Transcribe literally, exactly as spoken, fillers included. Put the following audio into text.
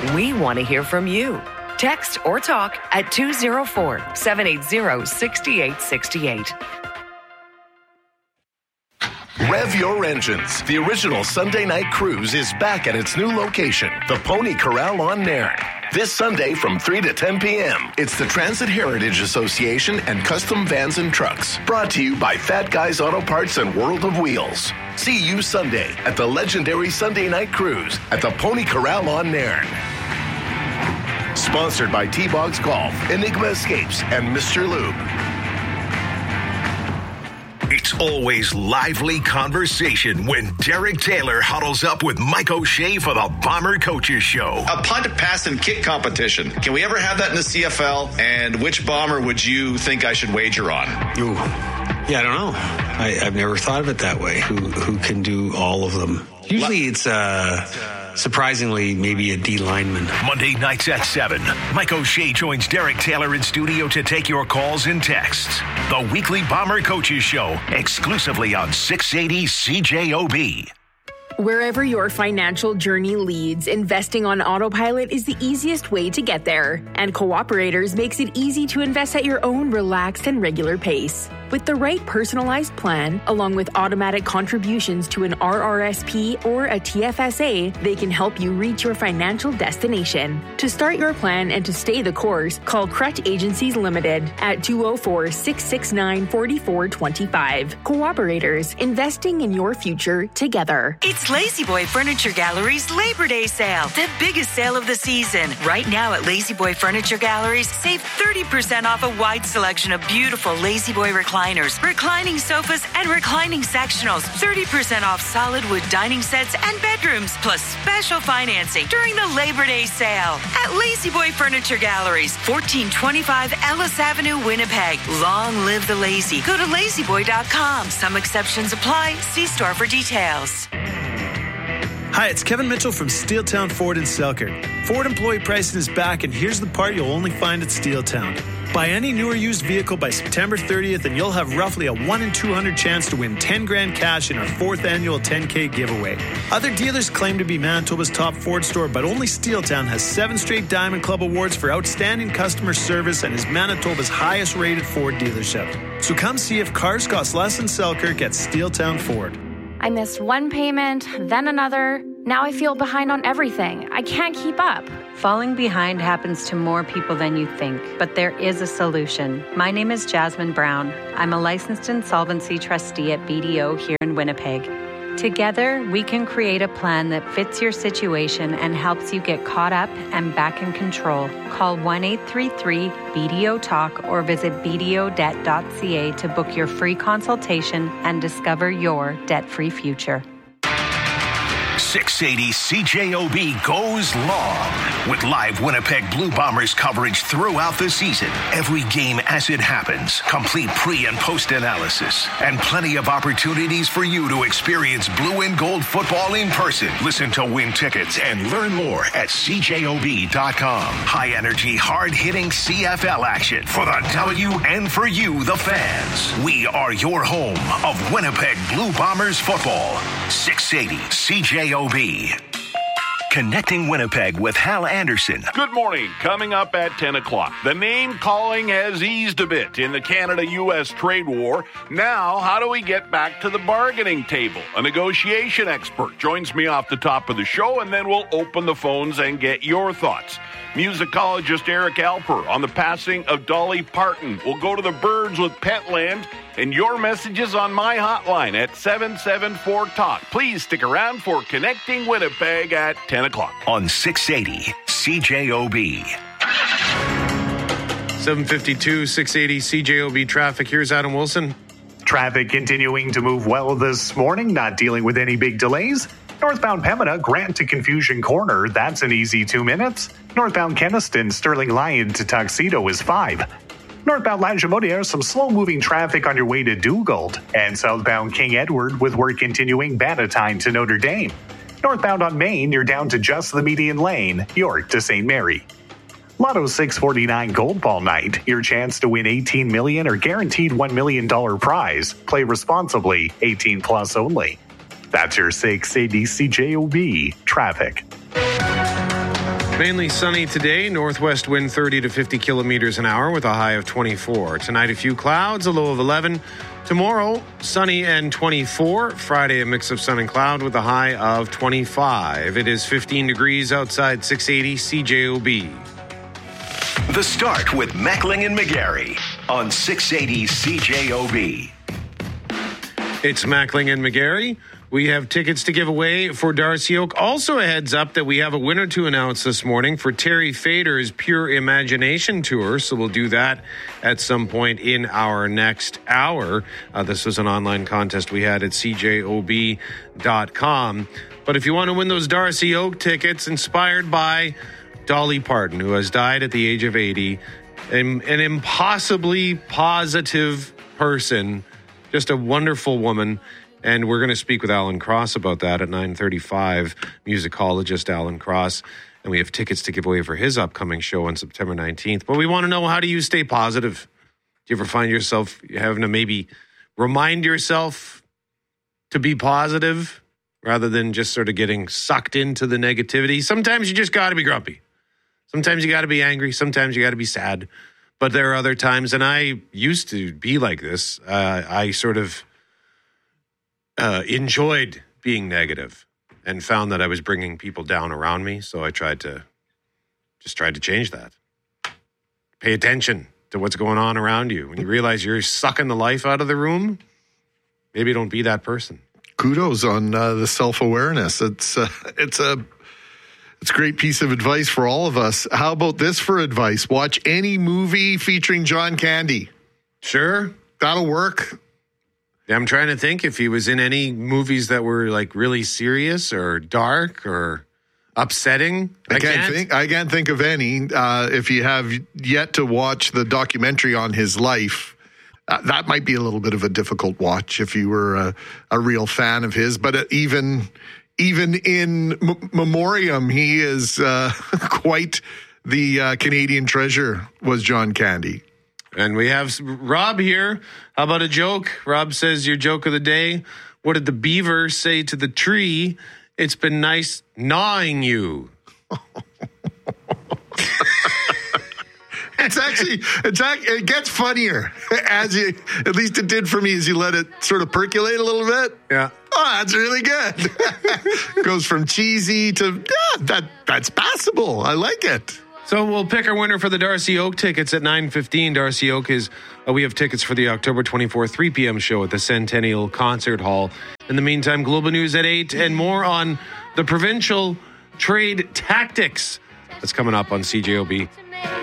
We want to hear from you. Text or talk at two oh four, seven eight zero, six eight six eight. Rev your engines. The original Sunday night cruise is back at its new location, the Pony Corral on Nairn. This Sunday from three to ten p.m. It's the Transit Heritage Association and Custom Vans and Trucks. Brought to you by Fat Guys Auto Parts and World of Wheels. See you Sunday at the legendary Sunday night cruise at the Pony Corral on Nairn. Sponsored by T-Bogs Golf, Enigma Escapes, and Mister Lube. It's always lively conversation when Derek Taylor huddles up with Mike O'Shea for the Bomber Coaches Show. A punt, pass, and kick competition. Can we ever have that in the C F L? And which Bomber would you think I should wager on? Ooh. Yeah, I don't know. I, I've never thought of it that way. Who who can do all of them? Usually it's uh, surprisingly maybe a D lineman. Monday nights at seven, Mike O'Shea joins Derek Taylor in studio to take your calls and texts. The weekly Bomber Coaches Show, exclusively on six eighty C J O B. Wherever your financial journey leads, investing on autopilot is the easiest way to get there. And Cooperators makes it easy to invest at your own relaxed and regular pace. With the right personalized plan, along with automatic contributions to an R R S P or a T F S A, they can help you reach your financial destination. To start your plan and to stay the course, call Crutch Agencies Limited at two oh four, six six nine, four four two five. Cooperators, investing in your future together. It's Lazy Boy Furniture Gallery's Labor Day sale, the biggest sale of the season. Right now at Lazy Boy Furniture Galleries, save thirty percent off a wide selection of beautiful Lazy Boy recliners, reclining sofas, and reclining sectionals. thirty percent off solid wood dining sets and bedrooms, plus special financing during the Labor Day sale at Lazy Boy Furniture Galleries, fourteen twenty-five Ellis Avenue, Winnipeg. Long live the lazy. Go to lazy boy dot com. Some exceptions apply. See store for details. Hi, it's Kevin Mitchell from Steeltown Ford in Selkirk. Ford employee pricing is back, and here's the part you'll only find at Steeltown. Buy any new or used vehicle by September thirtieth, and you'll have roughly a one in two hundred chance to win ten grand cash in our fourth annual ten K giveaway. Other dealers claim to be Manitoba's top Ford store, but only Steeltown has seven straight Diamond Club awards for outstanding customer service and is Manitoba's highest rated Ford dealership. So come see if cars cost less in Selkirk at Steeltown Ford. I missed one payment, then another. Now I feel behind on everything. I can't keep up. Falling behind happens to more people than you think, but there is a solution. My name is Jasmine Brown. I'm a licensed insolvency trustee at B D O here in Winnipeg. Together, we can create a plan that fits your situation and helps you get caught up and back in control. Call one eight three three B D O talk or visit b d o debt dot c a to book your free consultation and discover your debt-free future. six eighty C J O B goes long with live Winnipeg Blue Bombers coverage throughout the season. Every game as it happens, complete pre- and post-analysis, and plenty of opportunities for you to experience blue and gold football in person. Listen to win tickets and learn more at c j o b dot com. High-energy, hard-hitting C F L action for the W and for you, the fans. We are your home of Winnipeg Blue Bombers football. six eighty C J O B. Connecting Winnipeg with Hal Anderson. Good morning. Coming up at ten o'clock. The name calling has eased a bit in the Canada U S trade war. Now, how do we get back to the bargaining table? A negotiation expert joins me off the top of the show, and then we'll open the phones and get your thoughts. Musicologist Eric Alper on the passing of Dolly Parton. We'll go to the birds with Petland. And your messages on my hotline at seven seven four talk. Please stick around for Connecting Winnipeg at ten o'clock. On six eighty C J O B. seven fifty-two, six eighty C J O B traffic. Here's Adam Wilson. Traffic continuing to move well this morning, not dealing with any big delays. Northbound Pembina, Grant to Confusion Corner, that's an easy two minutes. Northbound Keniston, Sterling Lyon to Tuxedo is five. Northbound Lagimodiere, some slow-moving traffic on your way to Dugald. And southbound King Edward with work continuing Bannatyne to Notre Dame. Northbound on Main, you're down to just the median lane, York to Saint Mary. Lotto six forty-nine Gold Ball Night, your chance to win eighteen million dollars or guaranteed one million dollars prize. Play responsibly, eighteen plus only. That's your six eighty C J O B traffic. Mainly sunny today. Northwest wind thirty to fifty kilometers an hour with a high of twenty-four. Tonight, a few clouds, a low of eleven. Tomorrow, sunny and twenty-four. Friday, a mix of sun and cloud with a high of twenty-five. It is fifteen degrees outside six eighty C J O B. The Start with Mackling and McGarry on six eighty C J O B. It's Mackling and McGarry. We have tickets to give away for Darcy Oak. Also a heads up that we have a winner to announce this morning for Terry Fader's Pure Imagination Tour. So we'll do that at some point in our next hour. Uh, this was an online contest we had at C J O B dot com. But if you want to win those Darcy Oak tickets inspired by Dolly Parton, who has died at the age of eighty, an, an impossibly positive person, just a wonderful woman. And we're going to speak with Alan Cross about that at nine thirty-five, musicologist Alan Cross. And we have tickets to give away for his upcoming show on September nineteenth. But we want to know, how do you stay positive? Do you ever find yourself having to maybe remind yourself to be positive rather than just sort of getting sucked into the negativity? Sometimes you just got to be grumpy. Sometimes you got to be angry. Sometimes you got to be sad. But there are other times, and I used to be like this, uh, I sort of... Uh, enjoyed being negative and found that I was bringing people down around me. So I tried to just tried to change that. Pay attention to what's going on around you. When you realize you're sucking the life out of the room, maybe don't be that person. Kudos on uh, the self-awareness. It's uh, it's a it's a great piece of advice for all of us. How about this for advice? Watch any movie featuring John Candy. Sure. That'll work. I'm trying to think if he was in any movies that were like really serious or dark or upsetting. I, I can't, can't think. I can't think of any. Uh, if you have yet to watch the documentary on his life, uh, that might be a little bit of a difficult watch if you were a, a real fan of his. But uh, even even in m- memoriam, he is uh, quite the uh, Canadian treasure. Was John Candy. And we have Rob here. How about a joke? Rob says, your joke of the day. What did the beaver say to the tree? It's been nice gnawing you. It's actually, it's actually, it gets funnier as you, at least it did for me, as you let it sort of percolate a little bit. Yeah. Oh, that's really good. Goes from cheesy to, yeah, that that's passable. I like it. So we'll pick our winner for the Darcy Oak tickets at nine fifteen. Darcy Oak is, uh, we have tickets for the October twenty-fourth, three p.m. show at the Centennial Concert Hall. In the meantime, Global News at eight and more on the provincial trade tactics. That's coming up on C J O B.